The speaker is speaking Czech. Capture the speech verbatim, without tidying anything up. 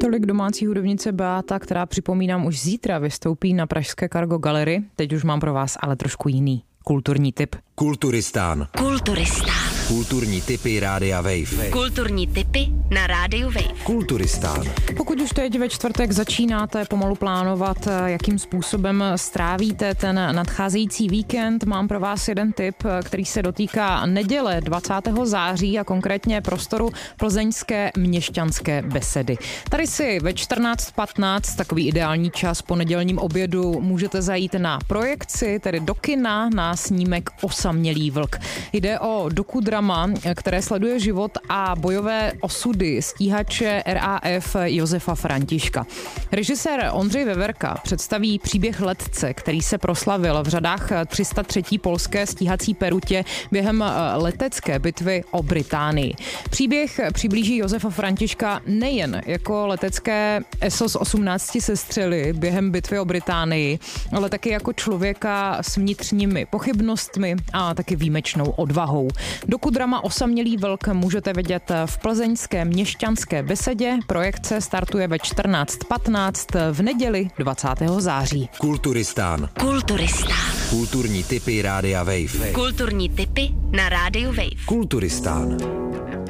Tolik domácí hudebnice Beata, která, připomínám, už zítra vystoupí na pražské Cargo Gallery. Teď už mám pro vás ale trošku jiný kulturní tip. Kulturistán. Kulturistán. Kulturní tipy Rádia Wave. Kulturní tipy na Rádiu Wave. Kulturistán. Pokud už teď ve čtvrtek začínáte pomalu plánovat, jakým způsobem strávíte ten nadcházející víkend, mám pro vás jeden tip, který se dotýká neděle dvacátého září a konkrétně prostoru plzeňské Měšťanské besedy. Tady si ve čtrnáct patnáct, takový ideální čas po nedělním obědu, můžete zajít na projekci, tedy do kina, na snímek Osamělý vlk. Jde o dokudrama, které sleduje život a bojové osudy stíhače R A F Josefa Františka. Režisér Ondřej Veverka představí příběh letce, který se proslavil v řadách tři sta třetí polské stíhací perutě během letecké bitvy o Británii. Příběh přiblíží Josefa Františka nejen jako letecké es o s osmnácti sestřely během bitvy o Británii, ale taky jako člověka s vnitřními pochybnostmi a taky výjimečnou odvahou. Dokudrama Osamělý vlk můžete vidět v plzeňské Měšťanské besedě. Projekce startuje ve čtrnáct patnáct v neděli dvacátého září. Kulturistán. Kulturistán. Kulturní tipy Rádia Wave. Kulturní tipy na Rádiu Wave. Kulturistán.